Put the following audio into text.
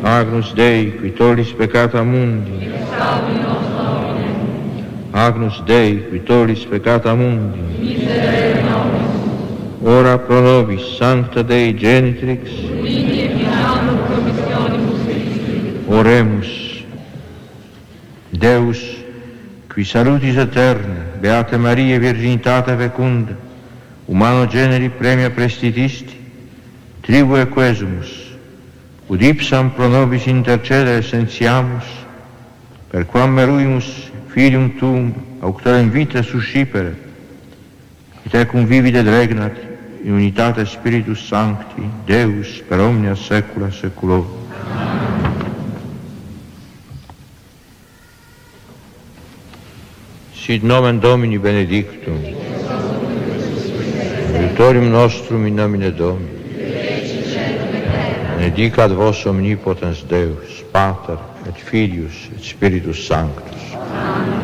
Agnus Dei, qui tollis peccata mundi. Agnus Dei, qui tollis peccata mundi. Miserere nobis. Ora pro nobis, Sancta Dei Genitrix. Vini et finando promissionibus Christi. Oremus. Deus, qui salutis aeterne, Beate Maria Virginitate fecunda, humano generi premia prestitisti, tribue quesumus, ud ipsam pro nobis intercedere sentiamus, per quam meruimus filium tuum auctorem vita suscipere, qui tecum vivit et regnat in unitate Spiritus Sancti, Deus per omnia saecula saeculorum. Sit nomen Domini benedictum, aiutorium nostrum in nomine Domini, benedicat vos omnipotens Deus, Pater et Filius et Spiritus Sanctus. Amen.